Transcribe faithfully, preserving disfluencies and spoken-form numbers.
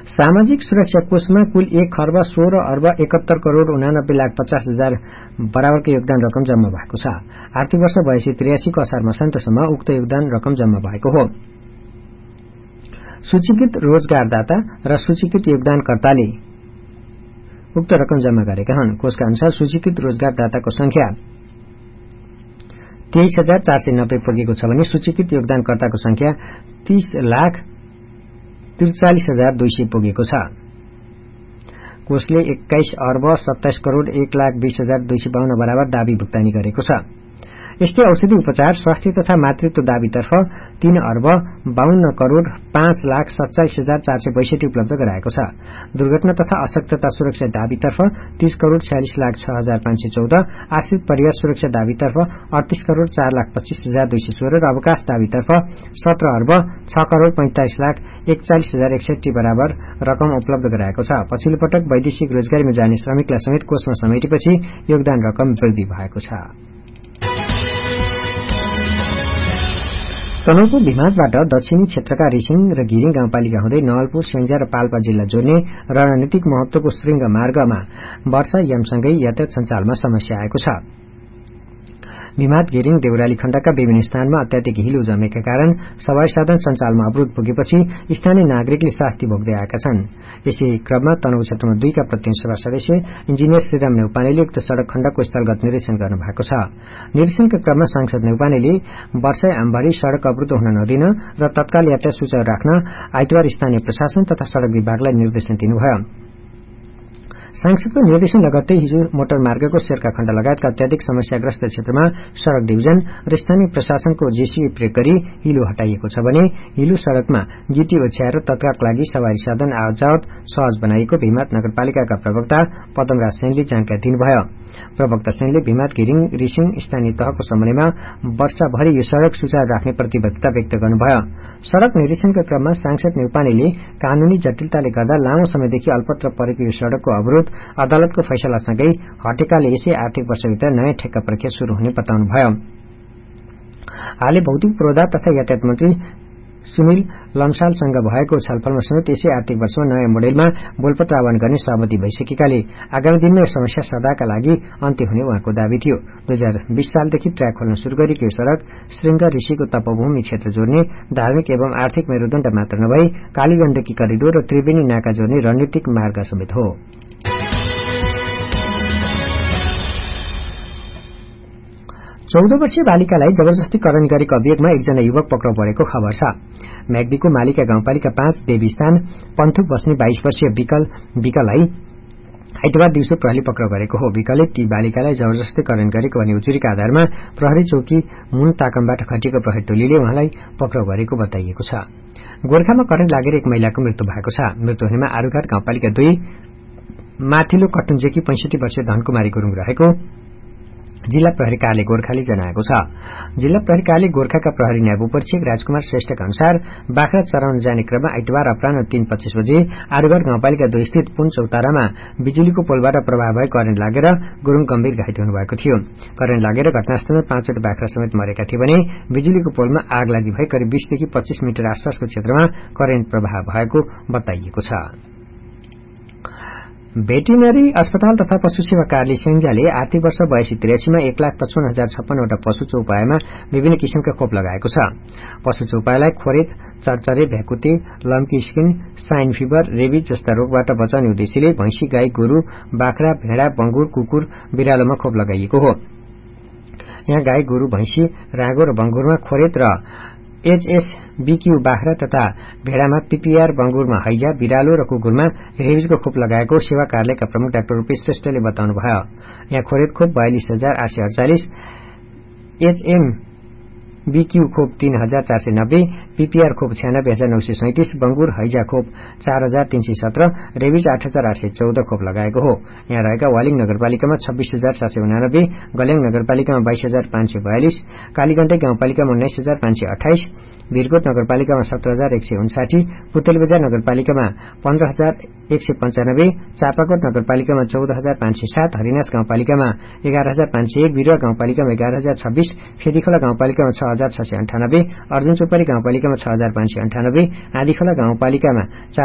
सामाजिक सुरक्षा कोषमा कुल एक खर्ब सोह्र अर्ब एकहत्तर करोड़ उनानब्बे लाख पचास हजार बराबरको योगदान रकम जम्मा भएको छ। आर्थिक वर्ष बयासी त्रियासीको असार मसान्तसम्म उक्त योगदान रकम जम्मा भएको हो। सूचीकृत रोजगारदाता र सूचीकृत योगदानकर्ताले उक्त रकम जम्मा गरेका हुन्। कोषका अनुसार सूचीकृत रोजगारदाताको संख्या तेइस हजार चार सय नब्बे पुगेको छ भने सूचीकृत योगदानकर्ताको संख्या तीस लाख त्रिचालिस हजार दुई सय पुगेको छ। कोषले एक्काइस अर्ब सत्ताइस करोड़ एक लाख बीस हजार दुई सय बाहन्न बराबर दावी भुक्तानी गरेको छ। यस्तै औषधि उपचार स्वास्थ्य तथा मातृत्व दावीतर्फ तीन अर्ब बाहन्न करोड़ पाँच लाख सत्ताइस हजार चार सय बैसठी उपलब्ध गराएको छ। दुर्घटना तथा अशक्तता सुरक्षा दावीतर्फ तीस करोड़ छयालिस लाख छ हजार पाँच सय चौध, आश्रित परिवार सुरक्षा दावीतर्फ अड़तीस करोड़ चार लाख पच्चीस हजार दुई सय सोह्र र अवकाश दावीतर्फ सत्र अर्ब छ करोड़ पैंतालिस लाख एकचालिस हजार एकसठी बराबर रकम उपलब्ध गराएको छ। पछिल्लो पटक वैदेशिक रोजगारीमा जाने श्रमिकलाई समेत कोषमा समेटेपछि योगदान रकम वृद्धि भएको छ। तनहुँको भिमादबाट दक्षिणी क्षेत्रका रिसिङ र घिरिङ गाउँपालिका हुँदै नवलपुर, स्याङ्जा र पाल्पा जिल्ला जोड्ने रणनीतिक महत्वको श्रृंग मार्गमा वर्षा यामसँगै यातायात सञ्चालनमा समस्या आएको छ। भिमाद, घिरिङ, देउराली खण्डका विभिन्न स्थानमा अत्याधिक हिलो जमेका कारण सवारी साधन सञ्चालनमा अवरोध पुगेपछि स्थानीय नागरिकले शास्ति भोग्दै आएका छन्। यसै क्रममा तनहुँ क्षेत्रमा दुईका प्रतिनिधि सभा सदस्य इन्जिनियर श्रीराम नेउपानेले उक्त सड़क खण्डको स्थलगत निरीक्षण गर्नु भएको छ। निरीक्षणका क्रममा सांसद नेउपानेले वर्षा यामभरि सड़क अवरुद्ध हुन नदिन र तत्काल यातायात सुचारू राख्न आइतबार स्थानीय प्रशासन तथा सड़क विभागलाई निर्देशन दिनुभयो। सांसदको निर्देशन लगत्तै हिजो मोटर मार्गको शेर्खा खण्ड लगायतका अत्याधिक समस्याग्रस्त क्षेत्रमा सड़क डिभिजन र स्थानीय प्रशासनको जेसीबी प्रयोग गरी हिलो हटाइएको छ भने हिलो सड़कमा गिटी ओछ्याएर तत्कालका लागि सवारी साधन आवत सहज बनाइएको भिमाद नगरपालिकाका प्रवक्ता पदमराज सेनले जानकारी दिनुभयो। प्रवक्ता सेनले भिमाद, घिरिङ, रिसिङ स्थानीय तहको समन्वयमा वर्षाभरि यो सड़क सुचारू राख्ने प्रतिबद्धता व्यक्त गर्नुभयो। सड़क निरीक्षणका क्रममा सांसद नेउपानेले कानूनी जटिलताले गर्दा लामो समयदेखि अल्पत्र परेको यो सड़कको अवरोध अदालतको फैसलासँगै हटेकाले यसै आर्थिक वर्षभित्र नयाँ ठेक्का प्रक्रिया शुरू हुने बताउनुभयो। हालै भौतिक पूर्वाधार तथा यातायात मन्त्री सुनिल लम्सालसँग भएको छलफलमा समेत यसै आर्थिक वर्षमा नयाँ मोडेलमा बोलपत्र आह्वान गर्ने सहमति भइसकेकाले आगामी दिनमा यो समस्या सदाका लागि अन्त्य हुने उहाँको दावी थियो। दुई हजार बीस सालदेखि ट्र्याक खोल्न शुरू गरेको यो सड़क श्रृंग ऋषिको तपोभूमि क्षेत्र जोड्ने धार्मिक एवं आर्थिक मेरुदण्ड मात्र नभई कालीगण्डकी करिडोर र त्रिवेणी नाका जोड्ने रणनीतिक मार्ग समेत हो। चौध वर्षीय बालिकालाई जबरजस्ती करण गरेको अभियोगमा एकजना युवक पक्राउ परेको खबर छ। म्याग्दीको मालिका गाउँपालिका पाँच देवी स्थान पन्थुक बस्ने बाइस वर्षीय विकल विकललाई आइतबार दिउँसो प्रहरीले पक्राउ गरेको हो। विकलले ती बालिकालाई जबरजस्ती करण गरेको भन्ने उजुरीका आधारमा प्रहरी चौकी मुन ताकमबाट खटिएको प्रहरी टोलीले उहाँलाई पक्राउ गरेको बताइएको छ। गोर्खामा करेन्ट लागेर एक महिलाको मृत्यु भएको छ। मृत्यु हुनेमा आरुघाट गाउँपालिका दुई माथिल्लो कटुन्जेकी पैंसठी वर्षीय धनकुमारी गुरूङ रहेको जिल्ला प्रहरी कार्यालय गोर्खाले जनाएको छ। जिल्ला प्रहरी कार्यालय गोर्खाका प्रहरी न्याय उपरीक्षक राजकुमार श्रेष्ठका अनुसार बाख्रा चराउन जाने क्रममा आइतबार अपराह्न तीन पच्चीस बजे आरुघाट गाउँपालिका दुई स्थित पुन चौतारामा बिजुलीको पोलबाट प्रभाव भए करेन्ट लागेर गुरूङ गम्भीर घाइते हुनुभएको थियो। करेन्ट लागेर घटनास्थलमा पाँचवटा बाख्रा समेत मरेका थिए भने बिजुलीको पोलमा आग लागि भई करिब बीसदेखि पच्चीस मिटर आसपासको क्षेत्रमा करेन्ट प्रभाव भएको बताइएको छ। भेटेरिनरी अस्पताल तथा पशु सेवा कार्यालय स्याङ्जाले आर्थिक वर्ष बयासी त्रियासीमा एक लाख पचपन्न हजार छप्पन्नवटा पशु चौपायामा विभिन्न किसिमका खोप लगाएको छ। पशु चौपायालाई खोरेत, चरचरे, भ्याकुते, लम्की स्किन, साइन फिभर, रेबिज जस्ता रोगबाट बचाउने उद्देश्यले भैंसी, गाई, गोरु, बाख्रा, भेडा, बंगुर, कुकुर, बिरालोमा खोप लगाइएको हो। यहाँ गाई, गोरु, भैंसी, राँगो र बंगुरमा खोरेत र एचएसबीक्यू बाख्रा तथा भेड़ामा पीपीआर, बंगुरमा हैजा, बिरालो र कुकुरमा रेबिजको खोप लगाएको सेवा कार्यालयका प्रमुख डाक्टर रूपेश श्रेष्ठले बताउनुभयो। यहाँ खोरेत खोप बयालिस हजार आठ सय अडचालिस, एचएमबीक्यू खोप तीन हजार चार सय नब्बे, पीपीआर खोप छयानब्बे हजार नौ सय सैंतिस, बंगुर हैजा खोप चार हजार तीन सय सत्र, रेबिज आठ हजार आठ सय चौध खोप लगाएको हो। यहाँ रहेका वालिङ नगरपालिकामा छब्बीस हजार सात सय उनानब्बे, गल्याङ नगरपालिकामा बाइस हजार पाँच सय बयालिस, कालीगण्डकी गाउँपालिकामा उन्नाइस हजार पाँच सय अठाइस, वीरकोट नगरपालिकामा सत्र हजार एक सय उन्साठी, पुतेल बजार नगरपालिकामा पन्ध्र हजार एक सय पञ्चानब्बे, चापाकोट नगरपालिकामा चौध हजार पाँच सय सात, हरिनाश गाउँपालिकामा एघार हजार पाँच सय एक, बिरुवा गाउँपालिकामा एघार हजार छब्बीस, फेदीखोला गाउँपालिकामा छ हजार छ सय अन्ठानब्बे, अर्जुन चोपरी गाउँपालिकामा छ हजार पाँच सय अन्ठानब्बे, आँधीखोला गाउँपालिकामा